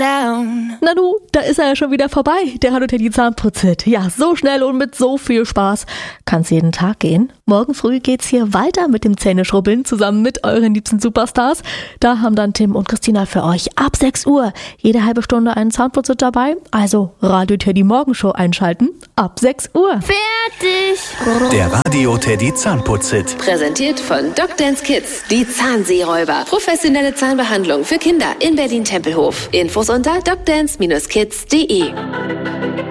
down. Na du, da ist er ja schon wieder vorbei, der Hallo Teddy Zahnputz-Hit. Ja, so schnell und mit so viel Spaß kann's jeden Tag gehen. Morgen früh geht's hier weiter mit dem Zähneschrubbeln zusammen mit euren liebsten Superstars. Da haben dann Tim und Christina für euch ab 6 Uhr jede halbe Stunde einen Zahnputz dabei. Also Radio Teddy Morgenshow einschalten ab 6 Uhr. Fertig. Der Radio Teddy Zahnputz-Hit. Präsentiert von Dance Kids, die Zahnseeräuber. Professionelle Zahnbehandlung für Kinder in Berlin-Tempelhof. Infos unter docdance-kids.de.